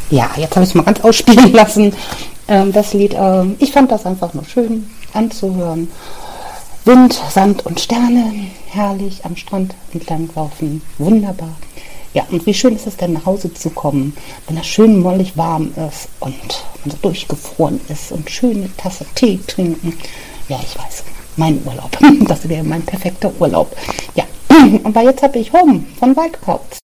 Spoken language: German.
Ja, jetzt habe ich es mal ganz ausspielen lassen, das Lied. Ich fand das einfach nur schön anzuhören. Wind, Sand und Sterne, herrlich am Strand entlang laufen, wunderbar. Ja, und wie schön ist es denn, nach Hause zu kommen, wenn das schön mollig warm ist und man so durchgefroren ist und schöne Tasse Tee trinken. Ja, ich weiß, mein Urlaub, das wäre mein perfekter Urlaub. Ja, aber jetzt habe ich Home von Wildcats.